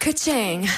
Ka-ching.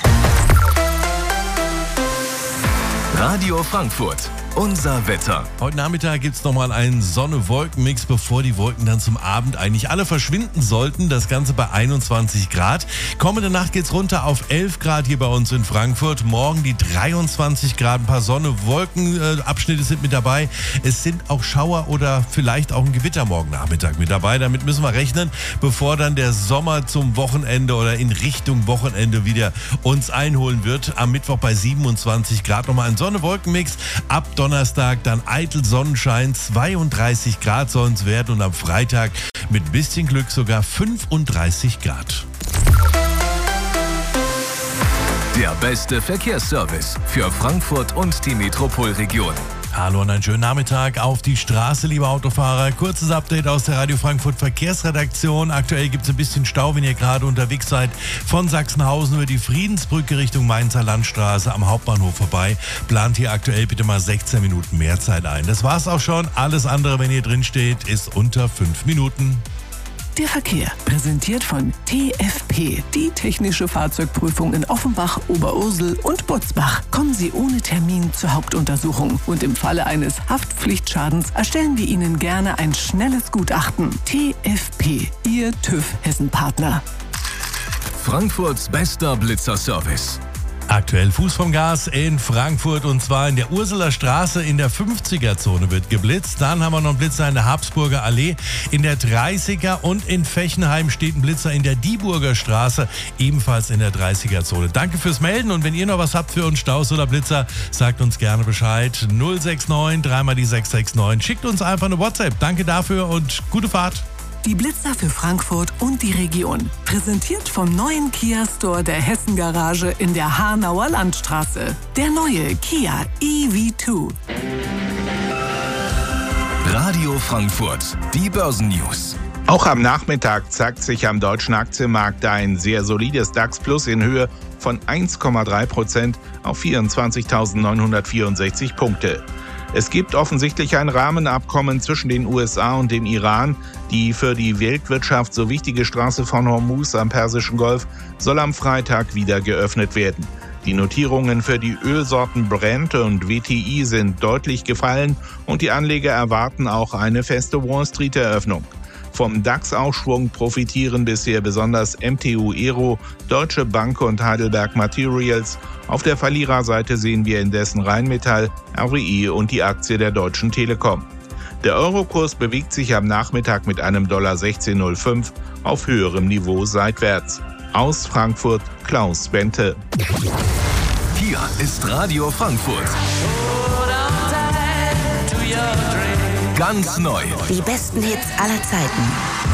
Radio Frankfurt, unser Wetter. Heute Nachmittag gibt es nochmal einen Sonne-Wolken-Mix, bevor die Wolken dann zum Abend eigentlich alle verschwinden sollten. Das Ganze bei 21 Grad. Kommende Nacht geht's runter auf 11 Grad hier bei uns in Frankfurt. Morgen die 23 Grad, ein paar Sonne-Wolken-Abschnitte sind mit dabei. Es sind auch Schauer oder vielleicht auch ein Gewitter morgen Nachmittag mit dabei. Damit müssen wir rechnen, bevor dann der Sommer zum Wochenende oder in Richtung Wochenende wieder uns einholen wird. Am Mittwoch bei 27 Grad nochmal ein Sonne-Wolken-Mix. Ab Donnerstag dann eitel Sonnenschein, 32 Grad sollen es werden und am Freitag mit bisschen Glück sogar 35 Grad. Der beste Verkehrsservice für Frankfurt und die Metropolregion. Hallo und einen schönen Nachmittag auf die Straße, liebe Autofahrer. Kurzes Update aus der Radio Frankfurt Verkehrsredaktion. Aktuell gibt es ein bisschen Stau, wenn ihr gerade unterwegs seid. Von Sachsenhausen über die Friedensbrücke Richtung Mainzer Landstraße am Hauptbahnhof vorbei. Plant hier aktuell bitte mal 16 Minuten mehr Zeit ein. Das war's auch schon. Alles andere, wenn ihr drin steht, ist unter 5 Minuten. Der Verkehr, präsentiert von TFP, die technische Fahrzeugprüfung in Offenbach, Oberursel und Butzbach. Kommen Sie ohne Termin zur Hauptuntersuchung und im Falle eines Haftpflichtschadens erstellen wir Ihnen gerne ein schnelles Gutachten. TFP, Ihr TÜV-Hessen-Partner. Frankfurts bester Blitzerservice. Aktuell Fuß vom Gas in Frankfurt und zwar in der Urseler Straße in der 50er-Zone wird geblitzt. Dann haben wir noch einen Blitzer in der Habsburger Allee in der 30er und in Fechenheim steht ein Blitzer in der Dieburger Straße, ebenfalls in der 30er-Zone. Danke fürs Melden und wenn ihr noch was habt für uns, Staus oder Blitzer, sagt uns gerne Bescheid. 069 3 die 669. Schickt uns einfach eine WhatsApp. Danke dafür und gute Fahrt. Die Blitzer für Frankfurt und die Region. Präsentiert vom neuen Kia Store der Hessen Garage in der Hanauer Landstraße. Der neue Kia EV2. Radio Frankfurt, die Börsennews. Auch am Nachmittag zeigt sich am deutschen Aktienmarkt ein sehr solides DAX-Plus in Höhe von 1,3% auf 24.964 Punkte. Es gibt offensichtlich ein Rahmenabkommen zwischen den USA und dem Iran. Die für die Weltwirtschaft so wichtige Straße von Hormuz am Persischen Golf soll am Freitag wieder geöffnet werden. Die Notierungen für die Ölsorten Brent und WTI sind deutlich gefallen und die Anleger erwarten auch eine feste Wall-Street-Eröffnung. Vom DAX-Aufschwung profitieren bisher besonders MTU Aero, Deutsche Bank und Heidelberg Materials. Auf der Verliererseite sehen wir indessen Rheinmetall, RWE und die Aktie der Deutschen Telekom. Der Eurokurs bewegt sich am Nachmittag mit einem $16,05 auf höherem Niveau seitwärts. Aus Frankfurt, Klaus Bente. Hier ist Radio Frankfurt. Ganz neu. Die besten Hits aller Zeiten.